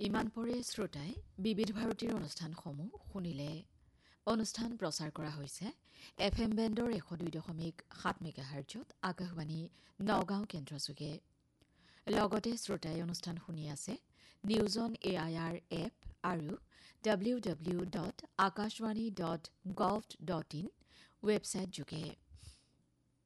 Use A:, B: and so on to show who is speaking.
A: ইমান পৰে শ্ৰোতাই বিবিধ ভাৰতীৰ অনুষ্ঠানসমূহ শুনিলে। অনুষ্ঠান প্ৰচাৰ কৰা হৈছে FM বেণ্ডৰ 102.7 মেগাহাৰ্জত আকাশবাণী নগাঁও কেন্দ্ৰযোগে। লগতে শ্ৰোতাই অনুষ্ঠান শুনি আছে নিউজ অন AIR এপ আৰু www.akashwani.gov.in ৱেবছাইট যোগে।